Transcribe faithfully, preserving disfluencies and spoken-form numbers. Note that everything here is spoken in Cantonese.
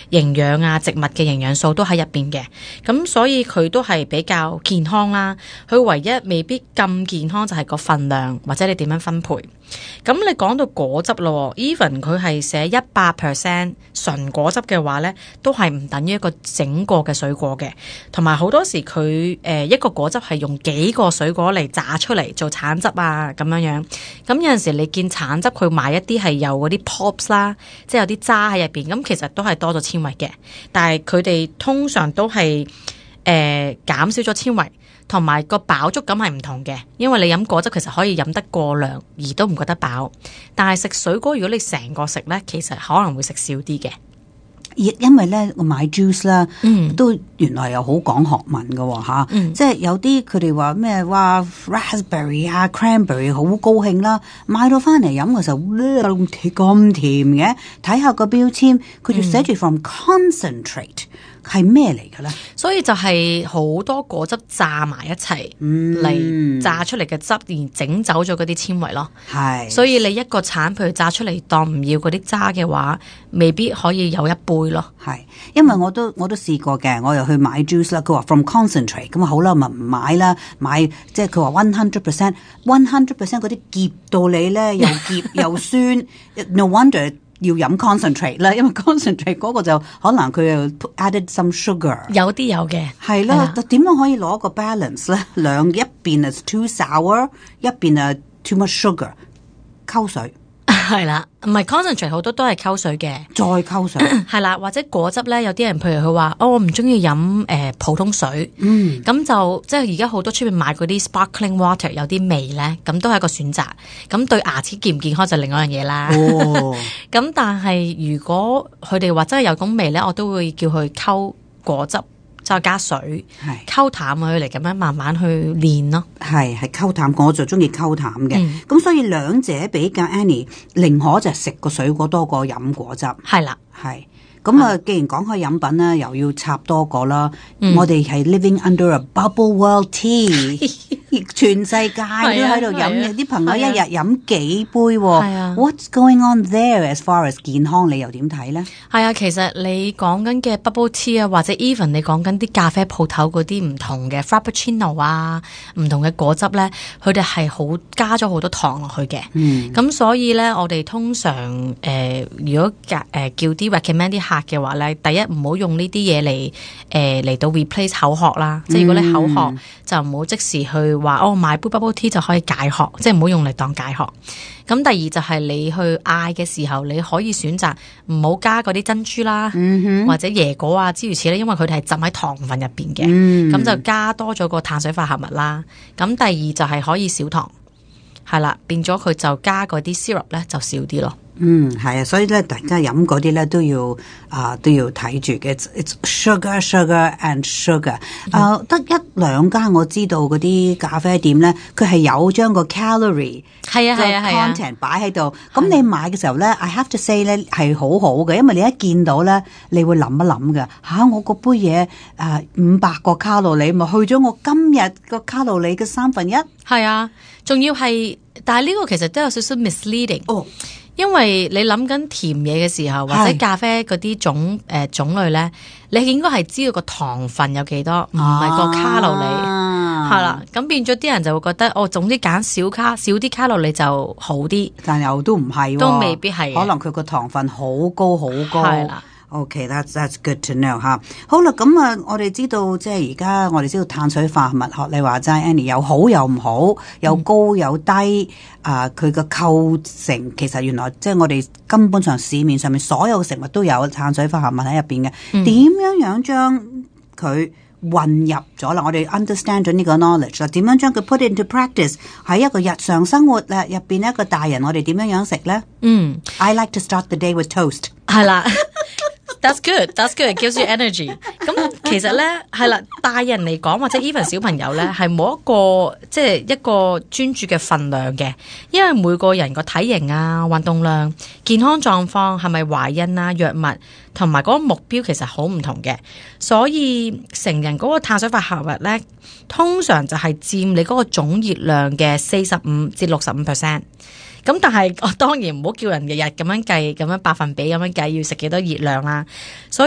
營養啊，植物嘅營養素都喺入邊嘅，咁所以佢都係比較健康啦。佢唯一未必咁健康就係個份量或者你點樣分配。咁你講到果汁咯 ，even 佢係寫一百 percent 純果汁嘅話咧，都係唔等於一個整個嘅水果嘅。同埋好多時佢誒、呃、一個果汁係用幾個水果嚟榨出嚟做橙汁啊咁樣樣。咁有陣時你見橙汁佢買一啲係有嗰啲 pops 啦，即係有啲渣喺入邊，咁其實都係多咗纖維嘅。但係佢哋通常都係誒、呃、減少咗纖維。同埋個飽足感係唔同嘅，因為你飲果汁其實可以飲得過量而都唔覺得飽，但係食水果如果你成個食呢，其實可能會食少啲嘅。 因為咧我買 juice 啦、 嗯， 都原來又好講學問嘅吓、嗯，即係有啲佢哋話咩話 raspberry 啊 cranberry 好高興啦，買到翻嚟飲嘅時候咁甜嘅，睇下個標籤佢就寫住 from concentrate。係咩嚟嘅咧？ 所以就係好多果汁榨埋一齊嚟榨出嚟嘅汁，而整走咗嗰啲纖維咯。係，所以你一個橙譬如榨出嚟當唔要嗰啲渣嘅話，未必可以有一杯咯。 係，因為我都我都試過嘅，我又去買 juice 啦。佢話 from concentrate，咁啊好啦，咪唔買啦。買即係佢話 one hundred percent，one hundred percent 嗰啲澀到你咧，又澀又酸。No wonder。要飲 concentrate 啦，因為 concentrate 嗰個就可能佢又 added some sugar， 有啲有嘅， 係啦。點樣可以攞個 balance 咧？兩一邊係 too sour， 一邊係 too much sugar， 溝水。 係啦，唔係 concentrate 好多都係溝水嘅， 再溝水係啦，或者果汁咧，有啲人譬如佢話哦，我唔中意飲誒普通水， 嗯， 咁就即係而家好多出面買嗰啲 sparkling water 有啲味咧，咁都係一個選擇。咁對牙齒健唔健康就另外一樣嘢啦。哦，咁但係如果佢哋話真係有種味咧，我都會叫佢溝果汁。再加水，溝淡佢嚟咁樣慢慢去練咯。係係溝淡，我就中意溝淡嘅。咁、嗯、所以兩者比較 ，Annie 寧可就食個水果多過飲果汁。 係啦， 係。咁啊，既然講開飲品啦，又要插多個啦。嗯、我哋係 living under a bubble world tea， 全世界都喺度飲嘅，啲、啊、朋友一日飲幾杯。係啊 ，What's going on there as far as 健康？你又點睇咧？ 係啊，其實你講緊嘅 bubble tea 啊，或者 even 你講緊啲咖啡鋪頭嗰啲唔同嘅 frappuccino 啊，唔同嘅果汁咧，佢哋係好加咗好多糖落去嘅。嗯，咁所以咧，我哋通常誒、呃，如果誒、呃、叫啲 recommend 啲客嘅話咧，第一唔好用呢啲嘢嚟誒嚟到 replace 口渴啦，即係如果你口渴、嗯、就唔好即時去話哦買杯 bubble tea 就可以解渴，即係唔好用嚟當解渴。咁第二就係你去嗌嘅時候，你可以選擇唔好加嗰啲珍珠啦、嗯，或者椰果啊諸如此類，因為佢哋係浸喺糖分入邊嘅，咁、嗯、就加多咗個碳水化合物啦。咁第二就係可以少糖，係啦，變咗佢就加嗰啲 syrup 咧就少啲咯。 嗯，係啊，所以咧，大家飲嗰啲咧都要啊、呃、都要睇住嘅。It's sugar, sugar and sugar。啊、呃，得一兩間我知道嗰啲咖啡店咧，佢係有將個 calorie 係啊係啊係啊 content 擺喺度。咁你買嘅時候咧 ，I have to say 咧係好好嘅，因為你一見到咧，你會諗一諗嘅吓，我嗰杯嘢啊五百個卡路里，咪去咗我今日個卡路里嘅三分一。 係啊，仲要係，但係呢個其實都有少少 misleading。哦。因為你諗緊甜嘢嘅時候，或者咖啡嗰啲種誒、呃、種類咧，你應該係知道個糖分有幾多，唔係個卡路里，係、啊、啦。咁變咗啲人就會覺得，哦，總之揀少卡少啲卡路里就好啲， 但又都唔係， 都未必係， 可能佢個糖分好高好高。係啦。OK, that's that's good to know 吓。好啦，咁啊，我哋知道即係而家我哋知道碳水化合物學你話齋 Annie 有好有唔好，有高有低啊。佢個構成其實原來即係我哋根本上市面上面所有食物都有碳水化合物喺入邊嘅。點、嗯、樣樣將佢混入咗啦？我哋 understand 咗呢個 knowledge 啦，點樣將佢 put into practice 喺一個日常生活啦入邊一個大人，我哋點樣樣食咧？嗯 ，I like to start the day with toast。 係啦。That's good. That's good. It gives you energy. 咁其實咧係啦，大人嚟講或者 even 小朋友咧係冇一個即係一個專注嘅份量嘅，因為每個人個體型啊、運動量、健康狀況係咪懷孕啊、藥物同埋嗰個目標其實好唔同嘅，所以成人嗰個碳水化合物咧通常就係佔你嗰個總熱量嘅四十五至六十五 percent。咁但係我當然唔好叫人日日咁樣計，咁樣百分比咁樣計要食幾多熱量啦。所以